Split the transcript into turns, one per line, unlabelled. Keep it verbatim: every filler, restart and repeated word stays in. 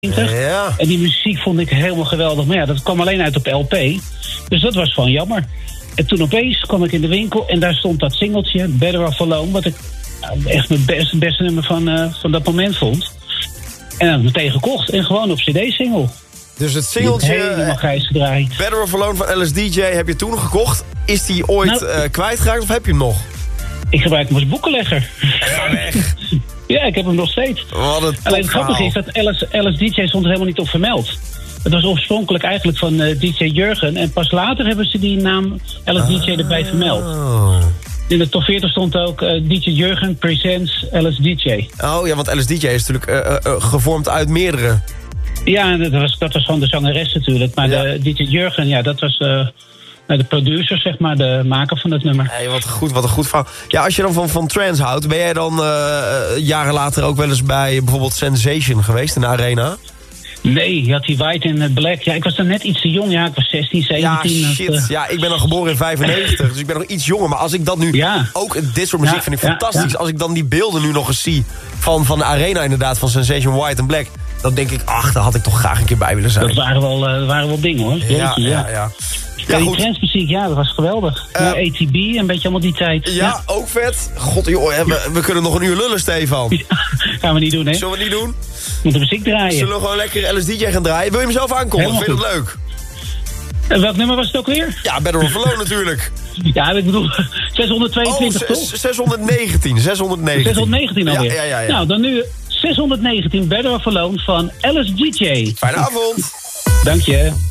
Ja. En die muziek vond ik helemaal geweldig. Maar ja, dat kwam alleen uit op L P. Dus dat was gewoon jammer. En toen opeens kwam ik in de winkel en daar stond dat singeltje, Better Off Alone, wat ik echt mijn beste, beste nummer van, uh, van dat moment vond. En dan heb ik meteen gekocht en gewoon op cd-single.
Dus het singeltje
helemaal grijs gedraaid.
Better Off Alone van L S D J heb je toen gekocht. Is die ooit nou, uh, kwijtgeraakt of heb je hem nog?
Ik gebruik hem als boekenlegger.
Ja, weg.
Ja, ik heb hem nog steeds.
Wat een
alleen het grappige is dat L S, L S D J stond er helemaal niet op vermeld. Het was oorspronkelijk eigenlijk van uh, D J Jurgen. En pas later hebben ze die naam L S D J erbij vermeld.
Oh.
In de top veertig stond ook uh, D J Jurgen presents L S D J.
Oh ja, want L S D J is natuurlijk uh, uh, gevormd uit meerdere.
Ja, dat was, dat was van de zangeres natuurlijk. Maar ja. de D J Jurgen, ja, dat was uh, de producer, zeg maar, de maker van het nummer.
Hey, wat goed, wat een goed verhaal. Ja, als je dan van, van trance houdt, ben jij dan uh, jaren later ook wel eens bij bijvoorbeeld Sensation geweest in de Arena?
Nee, je had die White en Black. Ja, ik was dan net iets te jong. Ja, ik was zestien, zeventien.
Ja, shit. Dat, uh... Ja, ik ben dan geboren in vijfennegentig, dus ik ben nog iets jonger. Maar als ik dat nu... Ja. Ook dit soort muziek ja, vind ik ja, fantastisch. Ja. Als ik dan die beelden nu nog eens zie van, van de Arena inderdaad, van Sensation White en Black, dan denk ik, ach, daar had ik toch graag een keer bij willen zijn.
Dat waren wel, uh, waren wel dingen, hoor. Jeetje, ja, ja, ja. ja. Ja, die transmuziek, ja, dat was geweldig. Uh, ja, A T B, een beetje allemaal die tijd.
Ja, ja. Ook vet. God, joh, we, we kunnen nog een uur lullen, Stefan.
Ja, gaan we niet doen, hè?
Zullen we niet doen?
Moet de muziek draaien.
Zullen we gewoon lekker L S D J gaan draaien? Wil je hem zelf aankondigen? Vind je dat leuk?
En welk nummer was het ook weer?
Ja, Better Off Alone natuurlijk.
Ja, ik bedoel, zeshonderdtweeëntwintig,
oh,
toch?
zeshonderdnegentien, zeshonderdnegentien.
zeshonderdnegentien alweer.
Ja, ja, ja, ja.
Nou, dan nu zeshonderdnegentien Better Off Alone van L S D J.
Fijne avond.
Dank je.